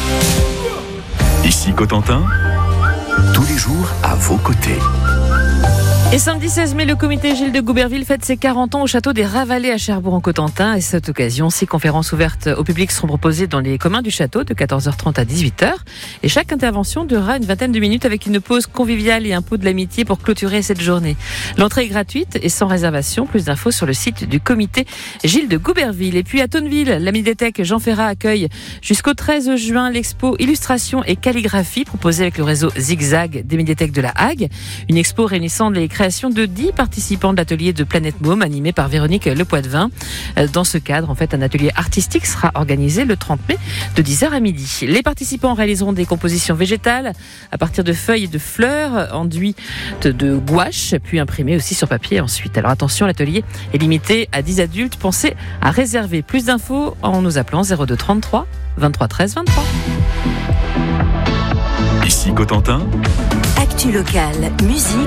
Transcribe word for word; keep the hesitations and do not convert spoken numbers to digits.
Ici Cotentin, tous les jours à vos côtés. Et samedi seize mai, le comité Gilles de Gouberville fête ses quarante ans au château des Ravalets à Cherbourg-en-Cotentin. Et à cette occasion, six conférences ouvertes au public seront proposées dans les communs du château de quatorze heures trente à dix-huit heures. Et chaque intervention durera une vingtaine de minutes avec une pause conviviale et un pot de l'amitié pour clôturer cette journée. L'entrée est gratuite et sans réservation. Plus d'infos sur le site du comité Gilles de Gouberville. Et puis à Tonneville, la médiathèque Jean Ferrat accueille jusqu'au treize juin l'expo Illustration et calligraphie proposée avec le réseau Zigzag des médiathèques de la Hague. Une expo réunissant les création de dix participants de l'atelier de Planète Môme animé par Véronique Le Poitvin. Dans ce cadre, en fait, un atelier artistique sera organisé le trente mai de dix heures à midi. Les participants réaliseront des compositions végétales à partir de feuilles et de fleurs enduites de gouache, puis imprimées aussi sur papier ensuite. Alors attention, l'atelier est limité à dix adultes. Pensez à réserver. Plus d'infos en nous appelant zéro deux trente-trois vingt-trois treize vingt-trois. Ici Cotentin, Actu locale, musique